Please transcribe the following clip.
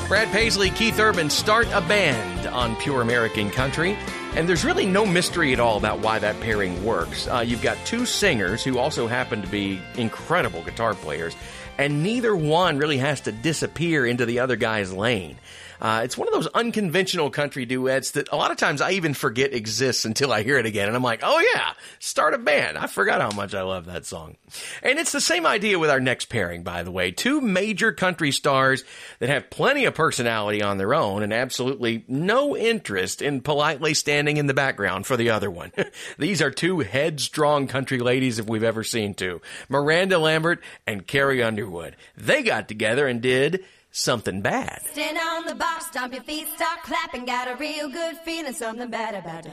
Brad Paisley, Keith Urban start a band on Pure American Country. And there's really no mystery at all about why that pairing works. You've got two singers who also happen to be incredible guitar players, and neither one really has to disappear into the other guy's lane. It's one of those unconventional country duets that a lot of times I even forget exists until I hear it again. And I'm like, oh yeah, start a band. I forgot how much I love that song. And it's the same idea with our next pairing, by the way. Two major country stars that have plenty of personality on their own and absolutely no interest in politely standing in the background for the other one. These are two headstrong country ladies if we've ever seen two. Miranda Lambert and Carrie Underwood. They got together and did Something Bad. Stand on the box, stomp your feet, start clapping. Got a real good feeling, something bad about it.